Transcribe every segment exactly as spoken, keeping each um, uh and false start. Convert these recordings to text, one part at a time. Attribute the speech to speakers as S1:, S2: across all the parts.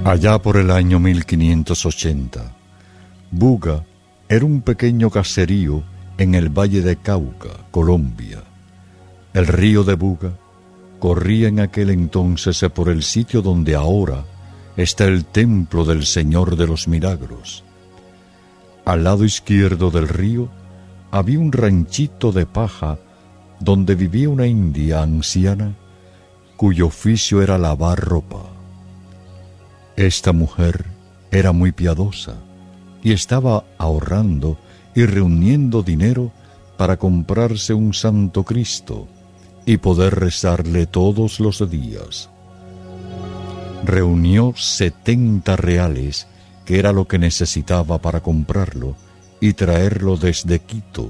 S1: Allá por el año mil quinientos ochenta, Buga era un pequeño caserío en el Valle de Cauca, Colombia. El río de Buga corría en aquel entonces por el sitio donde ahora está el templo del Señor de los Milagros. Al lado izquierdo del río había un ranchito de paja donde vivía una india anciana cuyo oficio era lavar ropa. Esta mujer era muy piadosa y estaba ahorrando y reuniendo dinero para comprarse un Santo Cristo y poder rezarle todos los días. Reunió setenta reales, que era lo que necesitaba para comprarlo y traerlo desde Quito.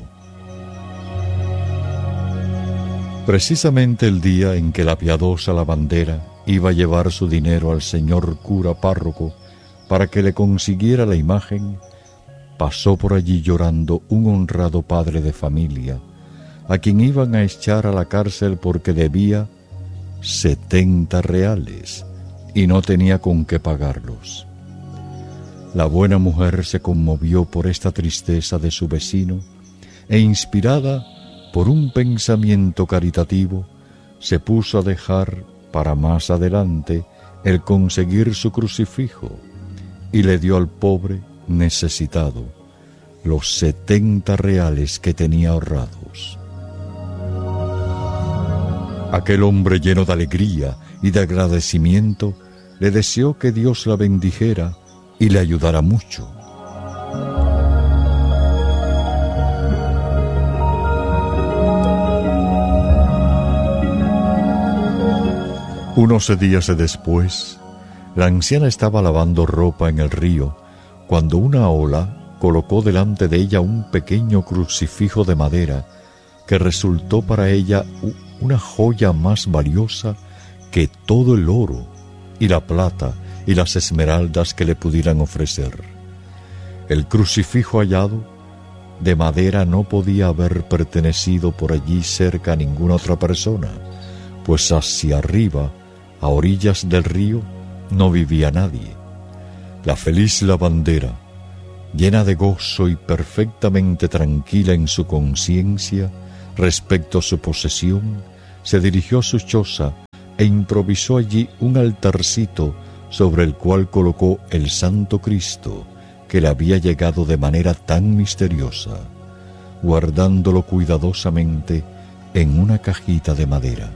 S1: Precisamente el día en que la piadosa lavandera iba a llevar su dinero al señor cura párroco para que le consiguiera la imagen, pasó por allí llorando un honrado padre de familia, a quien iban a echar a la cárcel porque debía setenta reales y no tenía con qué pagarlos. La buena mujer se conmovió por esta tristeza de su vecino e, inspirada por un pensamiento caritativo, se puso a dejar para más adelante el conseguir su crucifijo y le dio al pobre necesitado los setenta reales que tenía ahorrados. Aquel hombre, lleno de alegría y de agradecimiento, le deseó que Dios la bendijera y le ayudara mucho. Unos días después, la anciana estaba lavando ropa en el río cuando una ola colocó delante de ella un pequeño crucifijo de madera que resultó para ella una joya más valiosa que todo el oro y la plata y las esmeraldas que le pudieran ofrecer. El crucifijo hallado de madera no podía haber pertenecido por allí cerca a ninguna otra persona, pues hacia arriba, a orillas del río, no vivía nadie. La feliz lavandera, llena de gozo y perfectamente tranquila en su conciencia respecto a su posesión, se dirigió a su choza e improvisó allí un altarcito sobre el cual colocó el Santo Cristo que le había llegado de manera tan misteriosa, guardándolo cuidadosamente en una cajita de madera.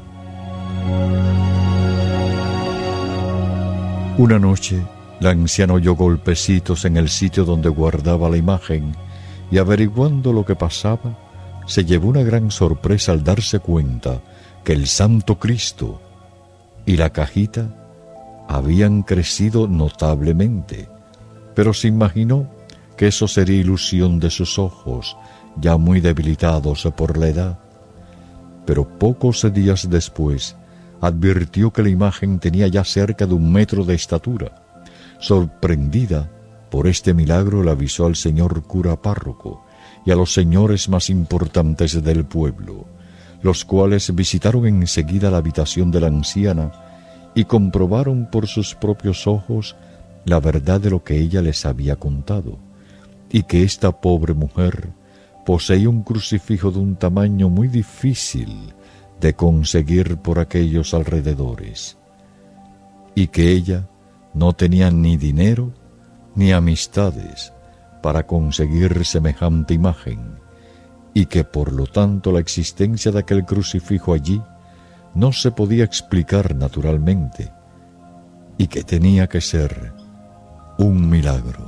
S1: Una noche, la anciana oyó golpecitos en el sitio donde guardaba la imagen y, averiguando lo que pasaba, se llevó una gran sorpresa al darse cuenta que el Santo Cristo y la cajita habían crecido notablemente, pero se imaginó que eso sería ilusión de sus ojos, ya muy debilitados por la edad. Pero pocos días después advirtió que la imagen tenía ya cerca de un metro de estatura. Sorprendida por este milagro, le avisó al señor cura párroco y a los señores más importantes del pueblo, los cuales visitaron enseguida la habitación de la anciana y comprobaron por sus propios ojos la verdad de lo que ella les había contado, y que esta pobre mujer poseía un crucifijo de un tamaño muy difícil de conseguir por aquellos alrededores, y que ella no tenía ni dinero ni amistades para conseguir semejante imagen, y que por lo tanto la existencia de aquel crucifijo allí no se podía explicar naturalmente, y que tenía que ser un milagro.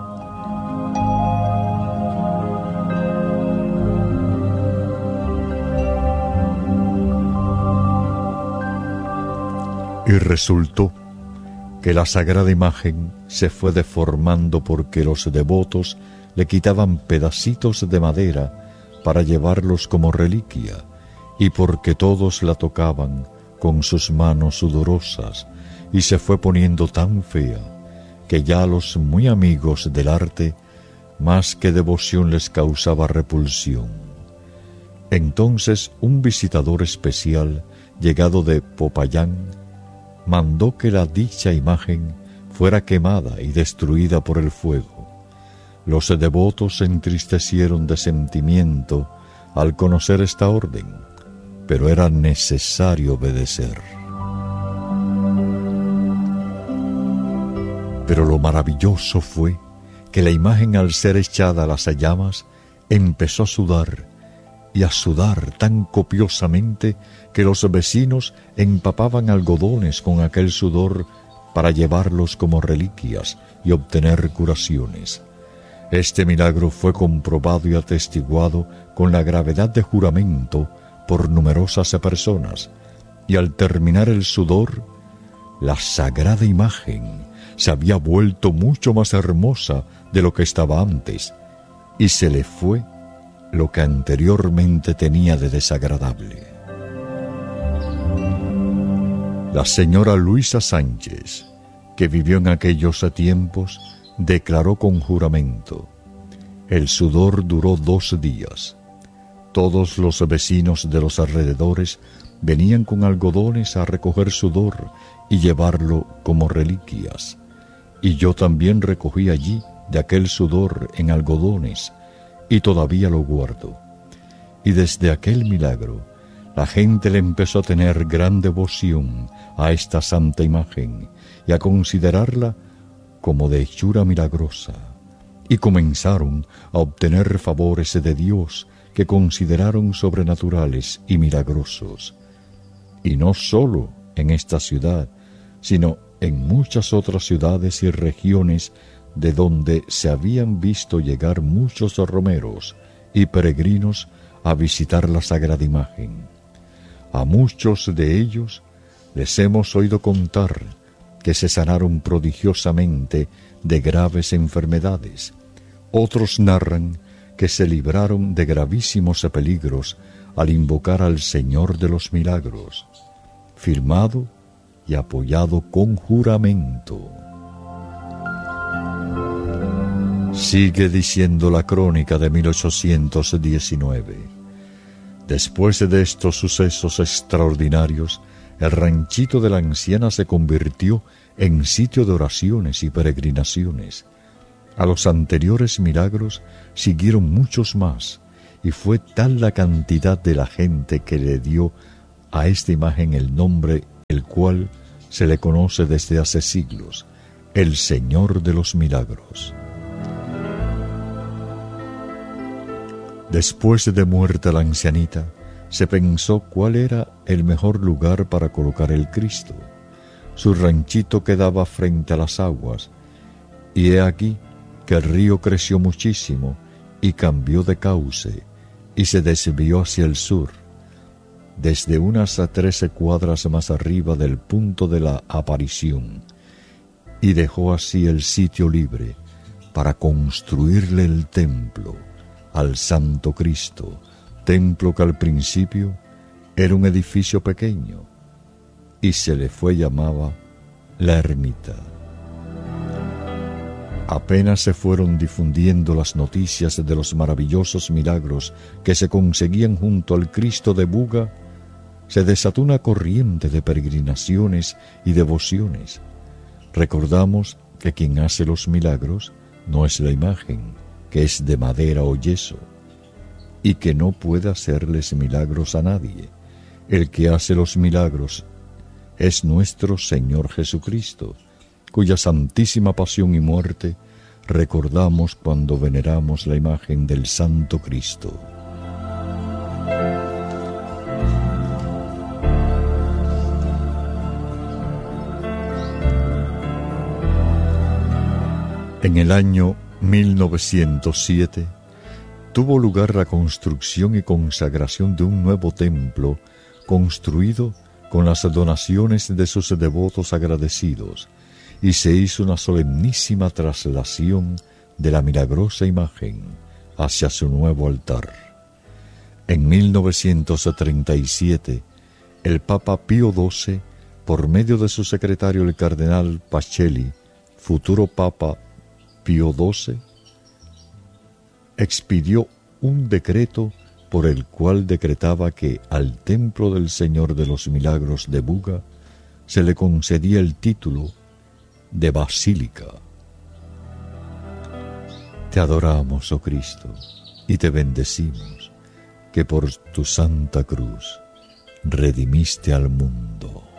S1: Y resultó que la sagrada imagen se fue deformando porque los devotos le quitaban pedacitos de madera para llevarlos como reliquia, y porque todos la tocaban con sus manos sudorosas, y se fue poniendo tan fea que ya a los muy amigos del arte más que devoción les causaba repulsión. Entonces un visitador especial, llegado de Popayán, mandó que la dicha imagen fuera quemada y destruida por el fuego. Los devotos se entristecieron de sentimiento al conocer esta orden, pero era necesario obedecer. Pero lo maravilloso fue que la imagen, al ser echada a las llamas, empezó a sudar, y a sudar tan copiosamente que los vecinos empapaban algodones con aquel sudor para llevarlos como reliquias y obtener curaciones. Este milagro fue comprobado y atestiguado con la gravedad de juramento por numerosas personas, y al terminar el sudor, la sagrada imagen se había vuelto mucho más hermosa de lo que estaba antes, y se le fue lo que anteriormente tenía de desagradable. La señora Luisa Sánchez, que vivió en aquellos tiempos, declaró con juramento: el sudor duró dos días. Todos los vecinos de los alrededores venían con algodones a recoger sudor y llevarlo como reliquias. Y yo también recogí allí de aquel sudor en algodones, y todavía lo guardo. Y desde aquel milagro, la gente le empezó a tener gran devoción a esta santa imagen y a considerarla como de hechura milagrosa, y comenzaron a obtener favores de Dios que consideraron sobrenaturales y milagrosos. Y no solo en esta ciudad, sino en muchas otras ciudades y regiones de donde se habían visto llegar muchos romeros y peregrinos a visitar la sagrada imagen. A muchos de ellos les hemos oído contar que se sanaron prodigiosamente de graves enfermedades. Otros narran que se libraron de gravísimos peligros al invocar al Señor de los Milagros, firmado y apoyado con juramento. Sigue diciendo la crónica de mil ochocientos diecinueve. Después de estos sucesos extraordinarios, el ranchito de la anciana se convirtió en sitio de oraciones y peregrinaciones. A los anteriores milagros siguieron muchos más, y fue tal la cantidad de la gente que le dio a esta imagen el nombre el cual se le conoce desde hace siglos: el Señor de los Milagros. Después de muerta la ancianita, se pensó cuál era el mejor lugar para colocar el Cristo. Su ranchito quedaba frente a las aguas, y he aquí que el río creció muchísimo y cambió de cauce, y se desvió hacia el sur, desde unas trece cuadras más arriba del punto de la aparición, y dejó así el sitio libre para construirle el templo al Santo Cristo, templo que al principio era un edificio pequeño y se le fue llamada la ermita. Apenas se fueron difundiendo las noticias de los maravillosos milagros que se conseguían junto al Cristo de Buga, se desató una corriente de peregrinaciones y devociones. Recordamos que quien hace los milagros no es la imagen, que es de madera o yeso, y que no puede hacerles milagros a nadie. El que hace los milagros es nuestro Señor Jesucristo, cuya santísima pasión y muerte recordamos cuando veneramos la imagen del Santo Cristo. En el año mil novecientos siete tuvo lugar la construcción y consagración de un nuevo templo construido con las donaciones de sus devotos agradecidos, y se hizo una solemnísima traslación de la milagrosa imagen hacia su nuevo altar. En mil novecientos treinta y siete, el Papa Pío doce, por medio de su secretario el cardenal Pacelli, futuro Papa Pío doce, expidió un decreto por el cual decretaba que al Templo del Señor de los Milagros de Buga se le concedía el título de Basílica. Te adoramos, oh Cristo, y te bendecimos, que por tu santa cruz redimiste al mundo.